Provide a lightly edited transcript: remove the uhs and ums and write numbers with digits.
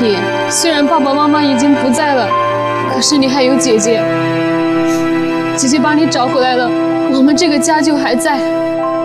弟，虽然爸爸妈妈已经不在了，可是你还有姐姐，姐姐把你找回来了，我们这个家就还在。